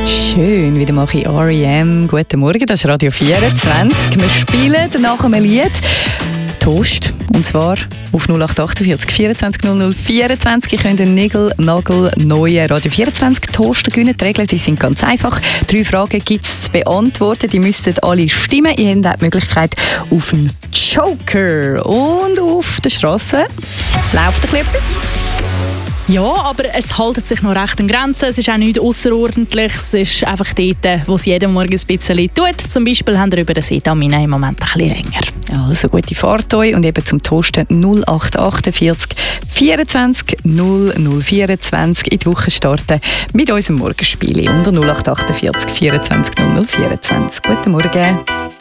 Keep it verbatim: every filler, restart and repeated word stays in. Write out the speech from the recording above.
Schön, wieder mache ich R E M. Guten Morgen, das ist Radio vierundzwanzig. Wir spielen nach einem Lied Toast. Und zwar auf null acht acht vier vierundzwanzig null null vierundzwanzig. Ihr könnt einen Nigel, Nagel, neuen Radio vierundzwanzig Toaster gewinnen. Die Regeln die sind ganz einfach. Drei Fragen gibt es zu beantworten. Die müssten alle stimmen. Ihr habt die Möglichkeit auf einen Joker. Und auf der Straße läuft ein etwas. Ja, aber es hält sich noch recht in Grenzen. Es ist auch nichts Ausserordentliches. Es ist einfach dort, wo es jeden Morgen ein bisschen tut. Zum Beispiel haben wir über den Seetamina im Moment ein bisschen länger. Also gute Fahrt euch und eben zum Toasten null acht acht vier vierundzwanzig null null vierundzwanzig in die Woche starten mit unserem Morgenspiel unter null acht acht vier vierundzwanzig null null vierundzwanzig. Guten Morgen.